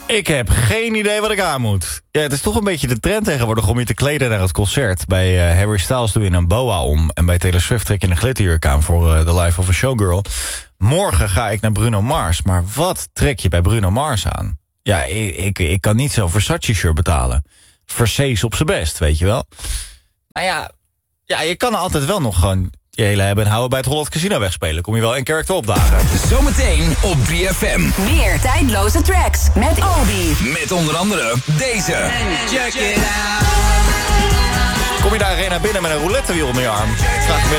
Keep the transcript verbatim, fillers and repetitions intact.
Ik heb geen idee wat ik aan moet. Ja, het is toch een beetje de trend tegenwoordig om je te kleden naar het concert. Bij uh, Harry Styles doe je een boa om. En bij Taylor Swift trek je een glitterjurk aan voor uh, The Life of a Showgirl. Morgen ga ik naar Bruno Mars. Maar wat trek je bij Bruno Mars aan? Ja, ik, ik, ik kan niet zo'n Versace-shirt betalen. Versace op zijn best, weet je wel. Nou ja, ja, je kan altijd wel nog gewoon je hele hebben en houden bij het Holland Casino wegspelen. Kom je wel in character opdagen. Zometeen op drie F M. Meer tijdloze tracks met Obi. Met onder andere deze. Check it out. Kom je de arena binnen met een roulettewiel onder je arm? Vraag me